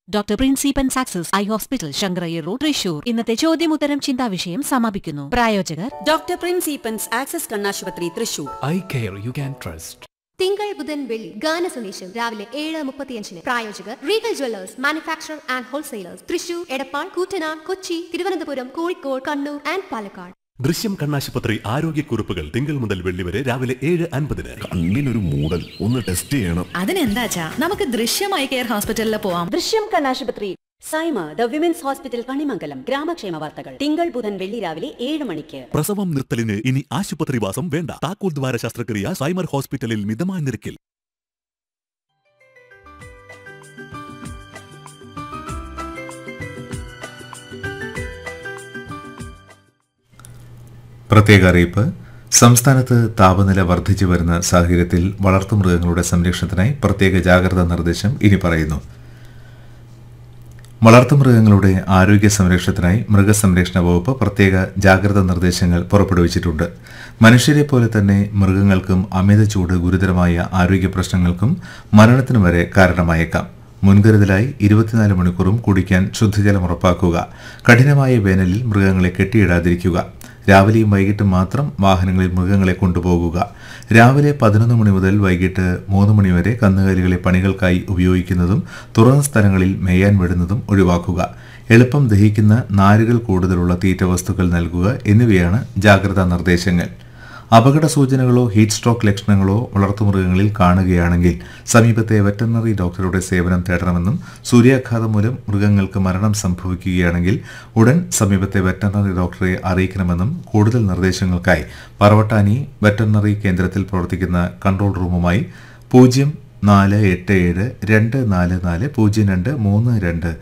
Doctor പ്രിൻസിപ്പൻ സാക്സസ് eye hospital Sankara Iyer road Thrissur. ഇന്നത്തെ ചോദ്യമുത്തരം ചിന്താവിഷയം സമാപിക്കുന്നു. പ്രായോജകർ ഡോക്ടർ പ്രിൻസിപ്പൻസ് ആക്സസ് കണ്ണാശുപത്രി Thrissur. Eye care you can trust. തിങ്കൾ ബുധൻ വെള്ളി ഗാന സന്ദേശം രാവിലെ 7:35. പ്രായോജകർ Regal Jewellers manufacturer and wholesalers Thrissur, Edappal, Koottanad, Kochi, Thiruvananthapuram, Kozhikode, Kannur and Palakkad. ദൃശ്യം കണ്ണാശുപത്രി ആരോഗ്യക്കുറിപ്പുകൾ തിങ്കൾ മുതൽ വെള്ളി വരെ രാവിലെ 7:50. കണ്ണിനൊരു മൂടൽ, ഒന്ന് ടെസ്റ്റ് ചെയ്യണം. അതിനെന്താച്ചാ നമുക്ക് ദൃശ്യമായി കെയർ ഹോസ്പിറ്റലിൽ പോവാം. ദൃശ്യം കണ്ണാശുപത്രി, Saima the women's hospital, Kanimangalam. ഗ്രാമക്ഷേമ വാർത്തകൾ തിങ്കൾ ബുധൻ വെള്ളി രാവിലെ 7 മണിക്ക്. പ്രസവം നിർത്തലിന് ഇനി ആശുപത്രിവാസം വേണ്ട. താക്കോൽ ദ്വാര ശസ്ത്രക്രിയ സൈമർ ഹോസ്പിറ്റലിൽ മിതമായ നിരക്കിൽ. പ്രത്യേക അറിയിപ്പ്. സംസ്ഥാനത്ത് താപനില വർദ്ധിച്ചു വരുന്ന സാഹചര്യത്തിൽ വളർത്തുമൃഗങ്ങളുടെ സംരക്ഷണത്തിനായി പ്രത്യേക ജാഗ്രതാ നിർദ്ദേശം ഇനി പറയുന്നു. വളർത്തുമൃഗങ്ങളുടെ ആരോഗ്യ സംരക്ഷണത്തിനായി മൃഗസംരക്ഷണ വകുപ്പ് പ്രത്യേക ജാഗ്രതാ നിർദ്ദേശങ്ങൾ പുറപ്പെടുവിച്ചിട്ടുണ്ട്. മനുഷ്യരെ പോലെ തന്നെ മൃഗങ്ങൾക്കും അമിത ചൂട് ഗുരുതരമായ ആരോഗ്യ പ്രശ്നങ്ങൾക്കും മരണത്തിനും വരെ കാരണമായേക്കാം. മുൻകരുതലായി 24 മണിക്കൂറും കുടിക്കാൻ ശുദ്ധജലം ഉറപ്പാക്കുക. കഠിനമായ വേനലിൽ മൃഗങ്ങളെ കെട്ടിയിടാതിരിക്കുക. രാവിലെയും വൈകിട്ടും മാത്രം വാഹനങ്ങളിൽ മൃഗങ്ങളെ കൊണ്ടുപോകുക. രാവിലെ 11 മണി മുതൽ വൈകിട്ട് 3 മണി വരെ കന്നുകാലികളെ പണികൾക്കായി ഉപയോഗിക്കുന്നതും തുറന്ന സ്ഥലങ്ങളിൽ മേയാൻ വിടുന്നതും ഒഴിവാക്കുക. എളുപ്പം ദഹിക്കുന്ന നാരുകൾ കൂടുതലുള്ള തീറ്റ വസ്തുക്കൾ നൽകുക എന്നിവയാണ് ജാഗ്രതാ നിർദ്ദേശങ്ങൾ. അപകട സൂചനകളോ ഹീറ്റ് സ്ട്രോക്ക് ലക്ഷണങ്ങളോ വളർത്തുമൃഗങ്ങളിൽ കാണുകയാണെങ്കിൽ സമീപത്തെ വെറ്ററിനറി ഡോക്ടറുടെ സേവനം തേടണമെന്നും സൂര്യാഘാതം മൂലം മൃഗങ്ങൾക്ക് മരണം സംഭവിക്കുകയാണെങ്കിൽ ഉടൻ സമീപത്തെ വെറ്ററിനറി ഡോക്ടറെ അറിയിക്കണമെന്നും കൂടുതൽ നിർദ്ദേശങ്ങൾക്കായി പറവട്ടാനി വെറ്ററിനറി കേന്ദ്രത്തിൽ പ്രവർത്തിക്കുന്ന കൺട്രോൾ റൂമുമായി 0487 244 0232